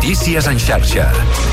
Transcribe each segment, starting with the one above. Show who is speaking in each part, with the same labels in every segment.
Speaker 1: Notícies en xarxa.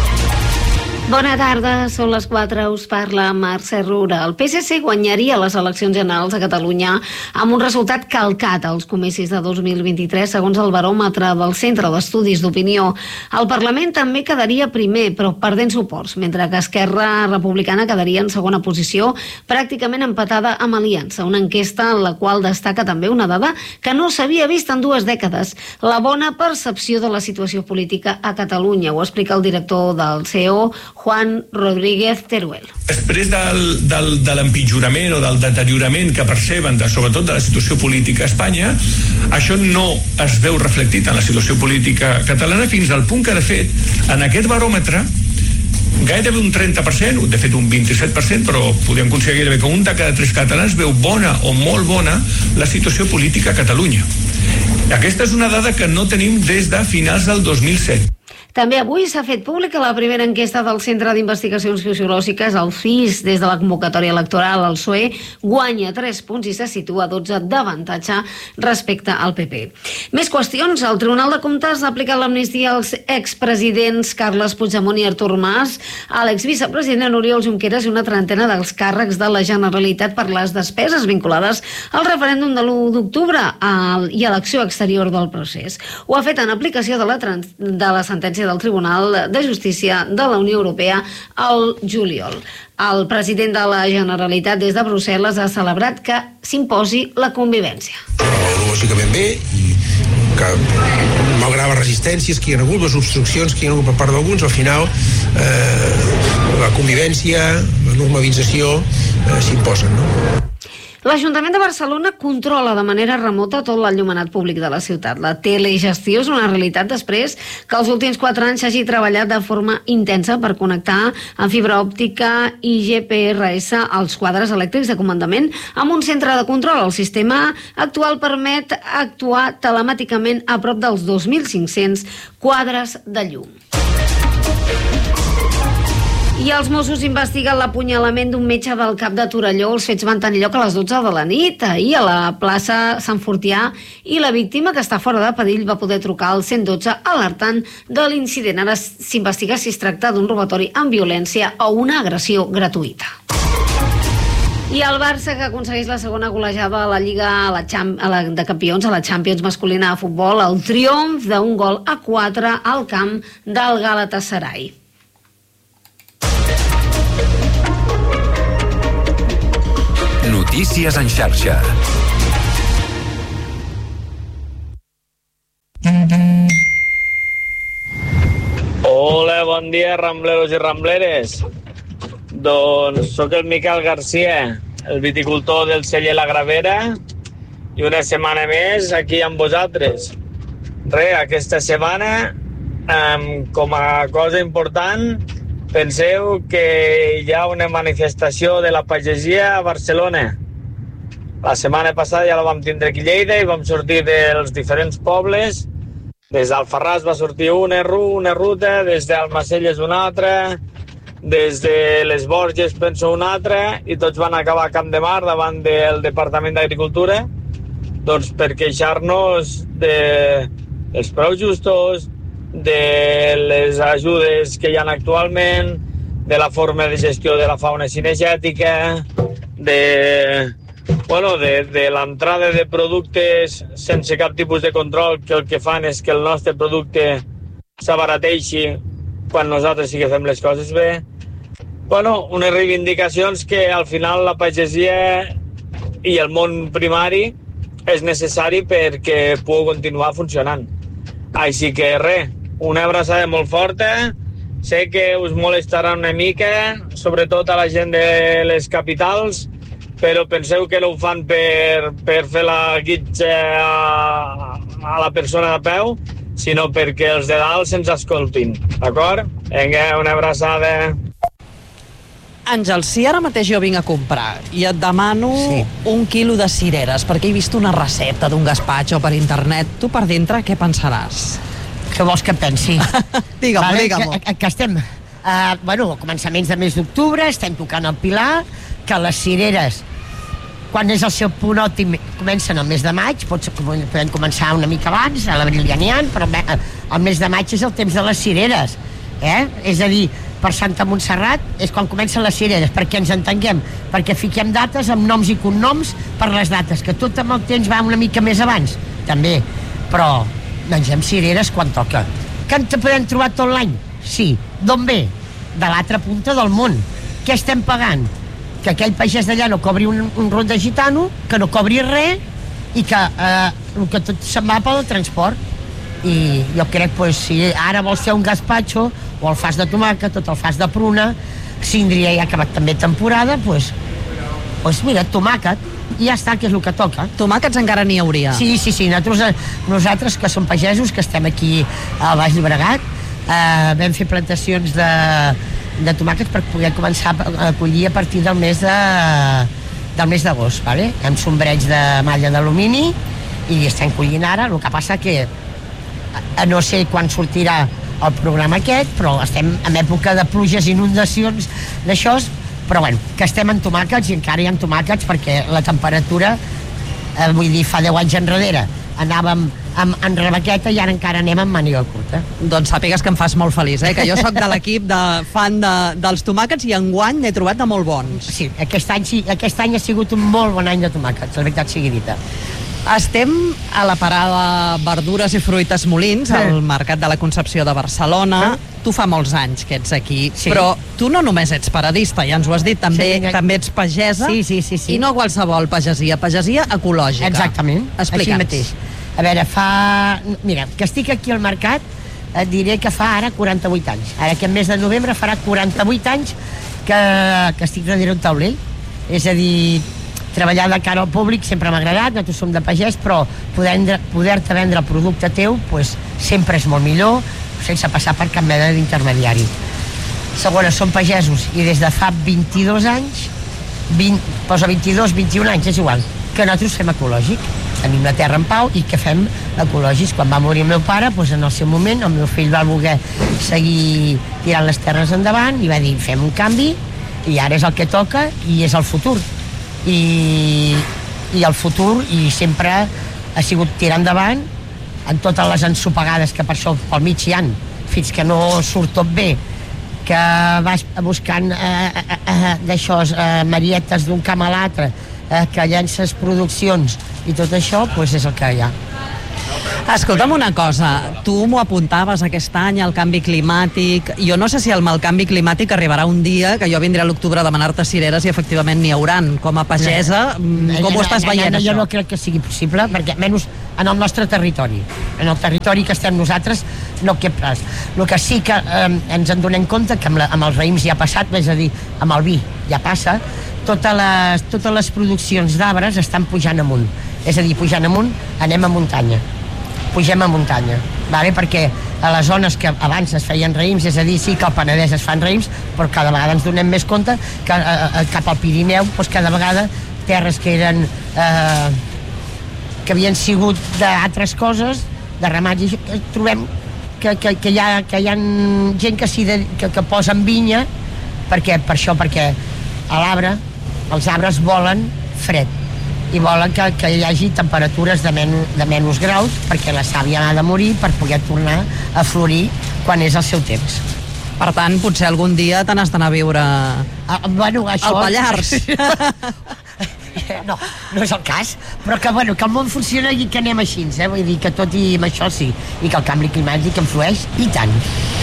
Speaker 2: Bona tarda, són les 4, us parla Mercè Rura. El PSC guanyaria les eleccions generals a Catalunya amb un resultat calcat als comicis de 2023, segons el baròmetre del Centre d'Estudis d'Opinió. El Parlament també quedaria primer, però perdent suports, mentre que Esquerra Republicana quedaria en segona posició, pràcticament empatada amb Aliança, una enquesta en la qual destaca també una dada que no s'havia vist en 2 dècades, la bona percepció de la situació política a Catalunya. Ho explica el director del CEO, Juan Rodríguez Teruel.
Speaker 3: Després de l'empitjorament o del deteriorament que perceben, sobretot de la situació política a Espanya, això no es veu reflectit en la situació política catalana fins al punt que, de fet, en aquest baròmetre, gairebé un 30%, de fet un 27%, però podem considerar gairebé que un de cada 3 catalans veu bona o molt bona la situació política a Catalunya. Aquesta és una dada que no tenim des de finals del 2007.
Speaker 2: També avui s'ha fet pública la primera enquesta del Centre d'Investigacions Sociològiques, el CIS, des de la convocatòria electoral. El PSOE guanya 3 punts i se situa a 12 d'avantatge respecte al PP. Més qüestions. El Tribunal de Comptes ha aplicat l'amnistia als expresidents Carles Puigdemont i Artur Mas, a l'exvicepresident Oriol Junqueras i una trentena dels càrrecs de la Generalitat per les despeses vinculades al referèndum de l'1 d'octubre i a l'acció exterior del procés. Ho ha fet en aplicació de la sentència del Tribunal de Justícia de la Unió Europea al juliol. El president de la Generalitat des de Brussel·les ha celebrat que s'imposi la convivència.
Speaker 4: Lògicament bé, i que malgrat les resistències que hi ha hagut, les obstruccions que hi ha hagut per part d'alguns, al final la convivència, la normalització s'imposen, no?
Speaker 2: L'Ajuntament de Barcelona controla de manera remota tot l'enllumenat públic de la ciutat. La telegestió és una realitat després que els últims 4 anys s'hagi treballat de forma intensa per connectar amb fibra òptica i GPRS als quadres elèctrics de comandament amb un centre de control. El sistema actual permet actuar telemàticament a prop dels 2.500 quadres de llum. I els Mossos investiguen l'apunyalament d'un metge del Cap de Torelló. Els fets van tenir lloc a les 12 de la nit, ahir a la plaça Sant Fortià, i la víctima, que està fora de perill, va poder trucar al 112 alertant de l'incident. Ara s'investiga si es tracta d'un robatori amb violència o una agressió gratuïta. I el Barça, que aconsegueix la segona golejada a la Lliga de Campions, a la Champions masculina de futbol, el triomf d'un 1-4 al camp del Galatasaray.
Speaker 1: Notícies en xarxa.
Speaker 5: Hola, bon dia, rambleros i rambleres. Doncs sóc el Miquel Garcia, el viticultor del celler La Gravera, i una setmana més aquí amb vosaltres. Aquesta setmana, com a cosa important, penseu que hi ha una manifestació de la pagesia a Barcelona. La setmana passada ja la vam tindre aquí a Lleida i vam sortir dels diferents pobles. Des d'Alfarràs va sortir una ruta, des d'Almacelles una altra, des de les Borges penso una altra, i tots van acabar a Camp de Mar davant del Departament d'Agricultura, doncs per queixar-nos dels preus justos, de les ajudes que hi ha actualment, de la forma de gestió de la fauna cinegètica, de l'entrada de productes sense cap tipus de control, que el que fan és que el nostre producte s'abarateixi quan nosaltres sí que fem les coses bé. Unes reivindicacions que al final la pagesia i el món primari és necessari perquè pugui continuar funcionant. Així que una abraçada molt forta. Sé que us molestarà una mica, sobretot a la gent de les capitals, però penseu que no ho fan per fer la guitza a la persona de peu, sinó perquè els de dalt se'ns escoltin, d'acord? Vinga, una abraçada.
Speaker 6: Àngel, si ara mateix jo vinc a comprar i et demano 1 quilo de cireres perquè he vist una recepta d'un gaspatxo per internet, tu per dintre què pensaràs?
Speaker 7: Què vols que pensi?
Speaker 6: Digue-m'ho.
Speaker 7: Que estem, a començaments de mes d'octubre, estem tocant el Pilar, que les cireres
Speaker 1: quan és el seu punt òptim, comencen el mes de maig, podem començar una mica abans, a l'abril ja n'hi ha, però el mes de maig és el temps de les cireres, és a dir, per Santa Montserrat és quan comencen les cireres, perquè ens entenguem, perquè fiquem dates amb noms i cognoms per les dates, que tot amb el temps va una mica més abans, també, però mengem cireres quan toca. Que en podem trobar tot l'any? Sí. D'on ve? De l'altra punta del món. Què estem pagant? Que aquell pagès d'allà no cobri un rot de gitano, que no cobri res i que tot se'n va pel transport. I jo crec que si ara vols fer un gazpacho o el fas de tomàquet o el fas de pruna, Síndria ja ha acabat també temporada, doncs mira, tomàquet i ja està, que és el que toca.
Speaker 6: Tomàquets encara n'hi hauria.
Speaker 1: Sí, nosaltres que som pagesos, que estem aquí al Baix Llobregat, vam fer plantacions de tomàquets per poder començar a collir a partir del mes d'agost, vale? Amb sombreig de malla d'alumini i estem collint ara. El que passa que no sé quan sortirà el programa aquest, però estem en època de pluges, inundacions, d'això, però bueno, que estem en tomàquets i encara hi ha tomàquets perquè la temperatura, vull dir, fa 10 anys enrere anàvem en rebequeta i ara encara anem amb màniga curta.
Speaker 6: Doncs sàpigues que em fas molt feliç, que jo sóc de l'equip de fan dels tomàquets i enguany n'he trobat de molt bons.
Speaker 1: Sí, aquest any ha sigut un molt bon any de tomàquets, la veritat sigui dita.
Speaker 6: Estem a la parada Verdures i Fruites Molins, al Mercat de la Concepció de Barcelona. Tu fa molts anys que ets aquí, però tu no només ets paradista, ja ens ho has dit, també ets pagesa, i no qualsevol pagesia ecològica.
Speaker 1: Exactament, així mateix. A veure, mira, que estic aquí al mercat, et diré que fa ara 48 anys. Ara aquest mes de novembre farà 48 anys que estic darrere un taulell. És a dir, treballar de cara al públic sempre m'ha agradat, nosaltres som de pagès, però poder-te vendre el producte teu sempre és molt millor, sense passar per cap mena d'intermediari. Segona, som pagesos i des de fa 22 anys, posa 22, 21 anys, és igual, que nosaltres fem ecològic. Tenim la terra en pau i que fem ecològics. Quan va morir el meu pare, en el seu moment, el meu fill va voler seguir tirant les terres endavant i va dir, fem un canvi, i ara és el que toca i és el futur. I el futur sempre ha sigut tirar endavant en totes les ensopegades que per això pel mig hi ha, fins que no surt tot bé, que vas buscant marietes d'un camp a l'altre, que llences produccions i tot això, és el que hi ha.
Speaker 6: Escolta'm una cosa, tu m'ho apuntaves aquest any, el canvi climàtic. Jo no sé si el mal canvi climàtic arribarà un dia que jo vindré a l'octubre a demanar-te cireres i efectivament n'hi hauran. Com a pagesa, com ho estàs veient, això?
Speaker 1: Jo no crec que sigui possible, perquè menys en el nostre territori. En el territori que estem nosaltres, no cap res. El que sí que ens en donem compte que amb els raïms ja ha passat, és a dir, amb el vi ja passa, totes les produccions d'arbres estan pujant amunt. És a dir, pujant amunt, anem a muntanya. Pugem a muntanya, perquè a les zones que abans es feien raïms, és a dir, sí que al Penedès es fan raïms, però cada vegada ens donem més compte que cap al Pirineu, cada vegada terres que eren que havien sigut d'altres coses, de ramats, trobem que hi ha gent que posen vinya, perquè a l'arbre els arbres volen fred i volen que hi hagi temperatures de menys graus, perquè la sàvia ha de morir per poder tornar a florir quan és el seu temps.
Speaker 6: Per tant, potser algun dia te n'has d'anar a viure al Pallars.
Speaker 1: No és el cas, però que el món funciona i que anem així, vull dir que tot i amb això sí, i que el canvi climàtic influeix, i tant.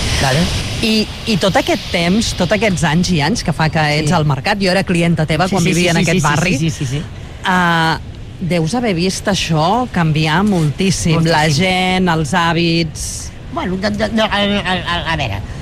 Speaker 6: I tot aquest temps, tots aquests anys i anys que fa que ets al mercat, jo era clienta teva quan vivia en aquest barri, deus haver vist això canviar moltíssim, la gent, els hàbits...
Speaker 1: A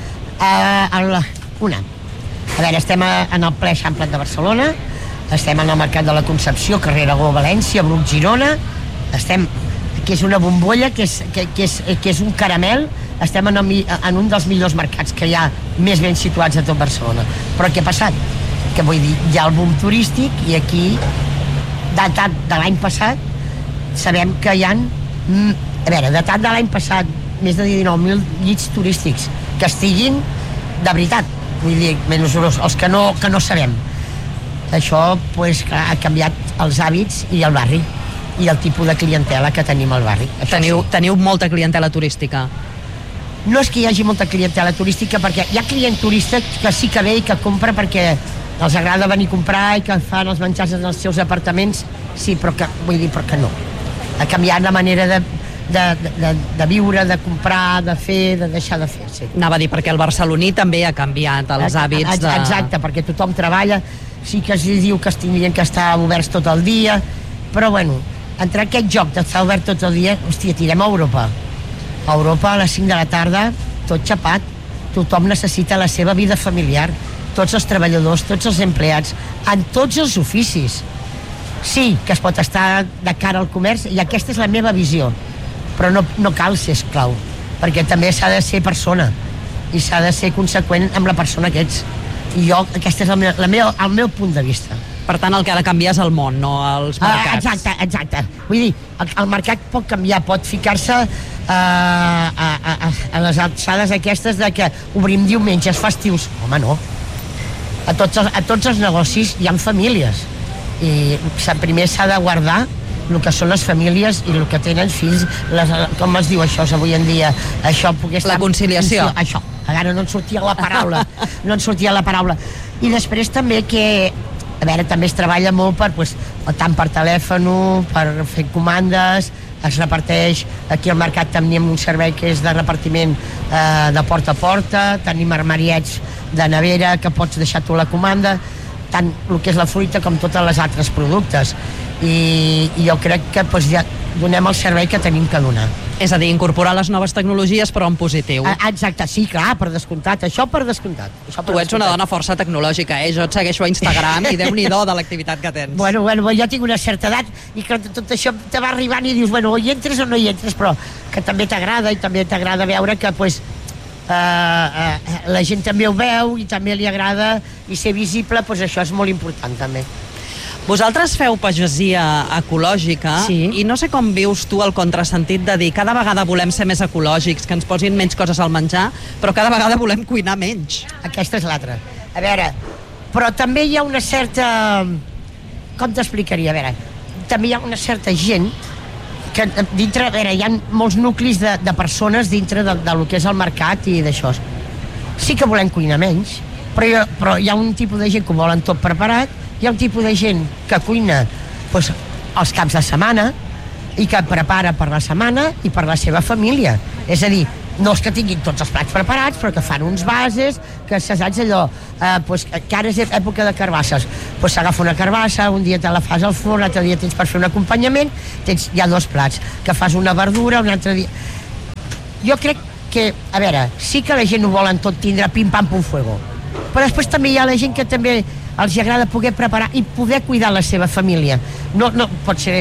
Speaker 1: veure, estem en el ple Eixample de Barcelona, estem en el Mercat de la Concepció, carrer Aragó, València, Bruc, Girona, que és una bombolla, que és un caramel, estem en un dels millors mercats que hi ha més ben situats a tot Barcelona. Però què ha passat? Que vull dir, hi ha el boom turístic i aquí, datat de l'any passat, sabem que hi ha, datat de l'any passat, més de 19.000 llits turístics que estiguin de veritat, vull dir, menys els que no sabem. Això pues, ha canviat els hàbits i el barri i el tipus de clientela que tenim al barri.
Speaker 6: Teniu molta clientela turística?
Speaker 1: No és que hi hagi molta clientela turística, perquè hi ha client turista que sí que ve i que compra perquè els agrada venir a comprar i que fan els menjars en els seus apartaments, sí, però que no. Ha canviat la manera de viure, de comprar, de fer, de deixar de fer, sí.
Speaker 6: Anava a dir, perquè el barceloní també ha canviat els hàbits de...
Speaker 1: Exacte, perquè tothom treballa, sí que es diu que es tindrien que estar oberts tot el dia, però bueno, entre aquest joc d'estar obert tot el dia, hòstia, tirem a Europa. A Europa a les 5 de la tarda, tot xapat, tothom necessita la seva vida familiar, tots els treballadors, tots els empleats, en tots els oficis. Sí, que es pot estar de cara al comerç, i aquesta és la meva visió, però no cal ser esclau, perquè també s'ha de ser persona i s'ha de ser conseqüent amb la persona que ets. I jo, aquest és el meu punt de vista.
Speaker 6: Per tant, el que ha de canviar és el món, no els mercats.
Speaker 1: Exacte. Vull dir, el mercat pot canviar, pot ficar-se a les alçades aquestes de que obrim diumenges, festius. Home, no. A tots els negocis hi ha famílies i primer s'ha de guardar el que són les famílies i el que tenen fills, com es diu això avui en dia, això poder estar...
Speaker 6: La conciliació.
Speaker 1: Això, ara no en sortia la paraula. I després també que, a veure, també es treballa molt tant per telèfon, per fer comandes, es reparteix, aquí al mercat tenim un servei que és de repartiment de porta a porta, tenim armariets de nevera que pots deixar tu la comanda, tant el que és la fruita com tots els altres productes. I jo crec que ja donem el servei que tenim que donar.
Speaker 6: És a dir, incorporar les noves tecnologies però en positiu.
Speaker 1: Exacte, sí, clar, per descomptat, això per descomptat.
Speaker 6: Tu ets una dona força tecnològica, jo et segueixo a Instagram i Déu-n'hi-do de l'activitat que tens.
Speaker 1: Bueno, jo tinc una certa edat i que tot això te va arribant i dius, bueno, o hi entres o no hi entres, però que també t'agrada i també t'agrada veure que la gent també ho veu i també li agrada i ser visible, això és molt important també.
Speaker 6: Vosaltres feu pagesia ecològica, sí. I no sé com vius tu el contrasentit de dir cada vegada volem ser més ecològics, que ens posin menys coses al menjar, però cada vegada volem cuinar menys.
Speaker 1: Aquesta és l'altra. A veure, però també hi ha una certa... Com t'explicaria? A veure, també hi ha una certa gent que dintre, a veure, hi ha molts nuclis de persones dintre del que és el mercat i d'això. Sí que volem cuinar menys, però hi ha un tipus de gent que ho volen tot preparat, hi ha un tipus de gent que cuina els caps de setmana i que prepara per la setmana i per la seva família. És a dir, no és que tinguin tots els plats preparats, però que fan uns bases, que saps allò, que ara és època de carbasses, s'agafa una carbassa, un dia te la fas al forn, l'altre dia tens per fer un acompanyament, hi ha 2 plats, que fas una verdura, un altre dia... Jo crec que, a veure, sí que la gent ho volen tot tindre pim pam pum fuego, però després també hi ha la gent que també els agrada poder preparar i poder cuidar la seva família. No pot ser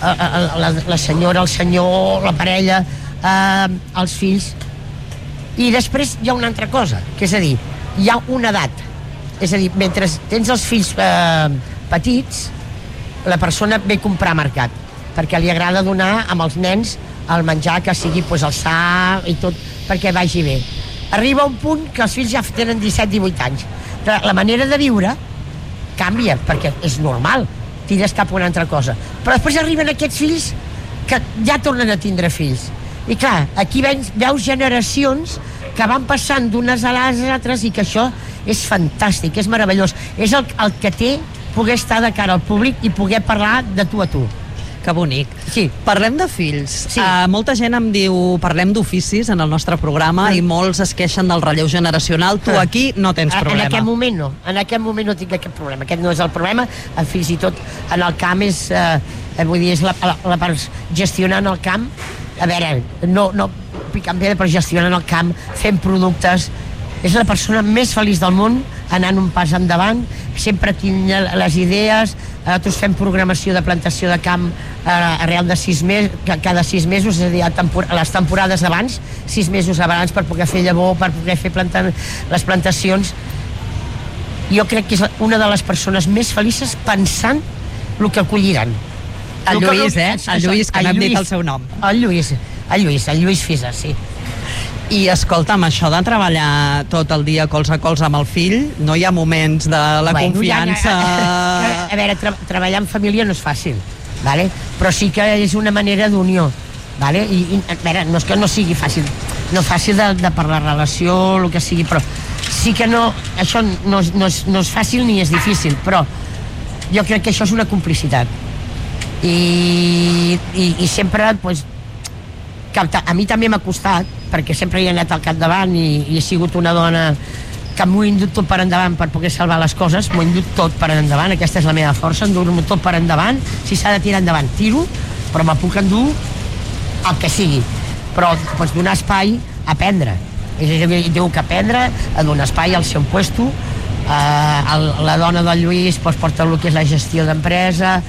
Speaker 1: la senyora, el senyor, la parella, els fills. I després hi ha una altra cosa, que és a dir, hi ha una edat. És a dir, mentre tens els fills petits, la persona ve a comprar a mercat, perquè li agrada donar amb els nens el menjar que sigui el sa i tot, perquè vagi bé. Arriba un punt que els fills ja tenen 17-18 anys. La manera de viure canvia, perquè és normal, tires cap a una altra cosa. Però després arriben aquests fills que ja tornen a tindre fills. I clar, aquí veus generacions que van passant d'unes a les altres i que això és fantàstic, és meravellós. És el que té poder estar de cara al públic i poder parlar de tu a tu.
Speaker 6: Que bonic.
Speaker 1: Sí.
Speaker 6: Parlem de fills. Sí. Molta gent em diu, parlem d'oficis en el nostre programa i molts es queixen del relleu generacional. Tu aquí no tens problema.
Speaker 1: En aquest moment no tinc aquest problema. Aquest no és el problema. Fins i tot en el camp és la part gestionant el camp. A veure, no picant pedra, però gestionant el camp, fent productes. És la persona més feliç del món, anant un pas endavant, sempre tinc les idees. Nosaltres fem programació de plantació de camp arrel de 6 mesos, cada 6 mesos, és a dir, les temporades abans, 6 mesos abans, per poder fer llavor, per poder fer les plantacions. Jo crec que és una de les persones més felices pensant el que colliran.
Speaker 6: El Lluís, el Lluís, que n'hem dit el seu nom.
Speaker 1: El Lluís Fisa, sí.
Speaker 6: I escolta'm, això de treballar tot el dia colze a colze amb el fill, no hi ha moments de la confiança...
Speaker 1: A veure, treballar en família no és fàcil, vale? Però sí que és una manera d'unió, vale? I a veure, no és que no sigui fàcil, no fàcil de per la relació, el que sigui, però sí que no, això no és fàcil ni és difícil, però jo crec que això és una complicitat. I sempre, pues, a mi també m'ha costat, perquè sempre hi he anat al capdavant i he sigut una dona que m'ho he endut tot per endavant per poder salvar les coses, m'ho he endut tot per endavant, aquesta és la meva força, endur-m'ho tot per endavant, si s'ha de tirar endavant, tiro, però me puc endur el que sigui, però pots donar espai a aprendre, diu que aprendre, a donar espai al seu puesto, la dona del Lluís pues, porta el que és la gestió d'empresa,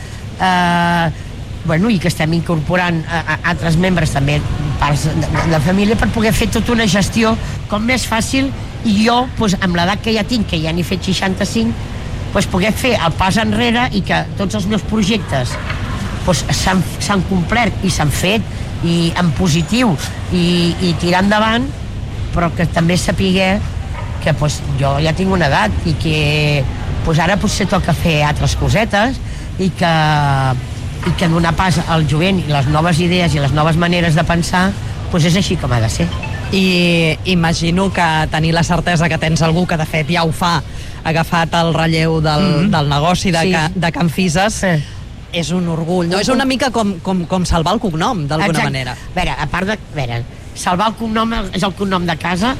Speaker 1: bueno, i que estem incorporant altres membres també, parts de família, per poder fer tota una gestió com més fàcil, i jo, pues, amb l'edat que ja tinc, que ja n'he fet 65, pues, poder fer el pas enrere i que tots els meus projectes pues, s'han complert i s'han fet i en positiu i tirar endavant, però que també sapiguer que pues, jo ja tinc una edat i que pues, ara potser toca fer altres cosetes i que donar pas al jovent i les noves idees i les noves maneres de pensar pues, és així com ha de ser.
Speaker 6: I imagino que tenir la certesa que tens algú que de fet ja ho fa, agafat el relleu del negoci de Can Fises, és un orgull, no? És una mica com salvar el cognom, d'alguna manera.
Speaker 1: A veure, a part de... salvar el cognom és el cognom de casa,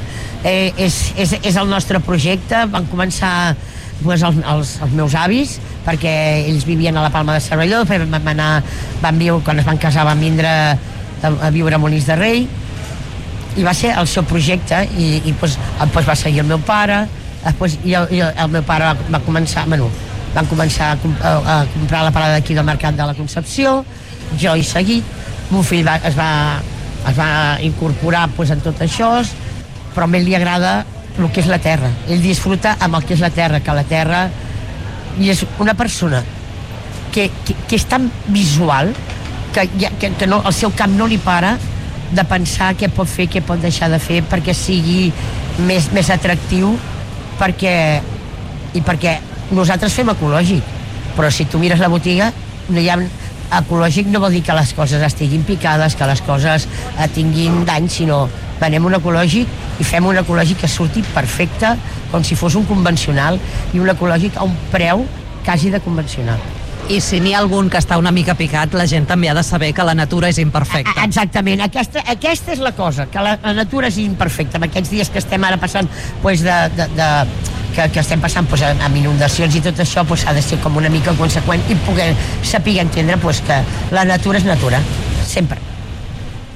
Speaker 1: és el nostre projecte. Van començar pues, els meus avis, perquè ells vivien a la Palma de Cervelló, van viure, quan es van casar van vindre a viure a Molins de Rei, i va ser el seu projecte, i pues, va seguir el meu pare, després el meu pare va començar, van començar a comprar la parada d'aquí del Mercat de la Concepció, jo he seguit, mon fill es va incorporar pues, en tot això, però a ell li agrada el que és la terra, ell disfruta amb el que és la terra, que la terra, i és una persona que és tan visual que no, el seu cap no li para de pensar què pot fer, què pot deixar de fer perquè sigui més atractiu, perquè nosaltres fem ecològic, però si tu mires la botiga no hi ha ecològic, no vol dir que les coses estiguin picades, que les coses tinguin dany, sinó venem un ecològic i fem un ecològic que surti perfecte, com si fos un convencional, i un ecològic a un preu quasi de convencional.
Speaker 6: I si n'hi ha algun que està una mica picat, la gent també ha de saber que la natura és imperfecta.
Speaker 1: Exactament, aquesta és la cosa, que la natura és imperfecta. En aquests dies que estem ara passant, pues, que estem passant pues, amb inundacions i tot això, pues, ha de ser com una mica conseqüent i poder saber entendre pues, que la natura és natura, sempre.